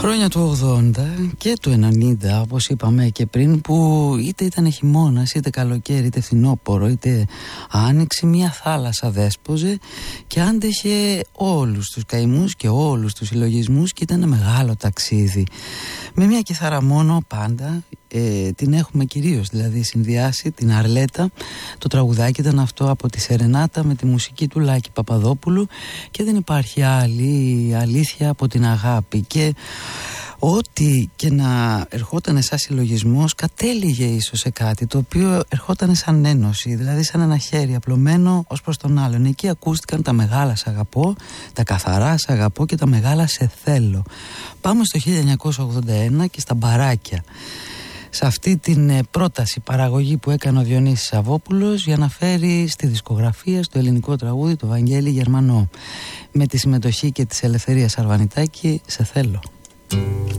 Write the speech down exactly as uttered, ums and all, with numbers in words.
Χρόνια του ογδόντα και του ενενήντα, όπως είπαμε και πριν, που είτε ήταν χειμώνας, είτε καλοκαίρι, είτε φθινόπωρο, είτε άνοιξη, μια θάλασσα δέσποζε και άντεχε όλους τους καημούς και όλους τους συλλογισμούς και ήταν ένα μεγάλο ταξίδι. Με μια κιθάρα μόνο πάντα, ε, την έχουμε κυρίως δηλαδή συνδυάσει, την Αρλέτα. Το τραγουδάκι ήταν αυτό από τη Σερενάτα με τη μουσική του Λάκη Παπαδόπουλου και δεν υπάρχει άλλη αλήθεια από την αγάπη. Και ό,τι και να ερχόταν σαν συλλογισμός κατέληγε ίσως σε κάτι το οποίο ερχόταν σαν ένωση, δηλαδή σαν ένα χέρι απλωμένο ως προς τον άλλον. Εκεί ακούστηκαν τα μεγάλα σ' αγαπώ, τα καθαρά σ' αγαπώ και τα μεγάλα σε θέλω. Πάμε στο χίλια εννιακόσια ογδόντα ένα και στα μπαράκια, σε αυτή την πρόταση παραγωγή που έκανε ο Διονύσης Σαββόπουλος για να φέρει στη δισκογραφία στο ελληνικό τραγούδι το Βαγγέλη Γερμανό, με τη συμμετοχή και της Ελευθερίας Αρβανιτάκη, σε θέλω.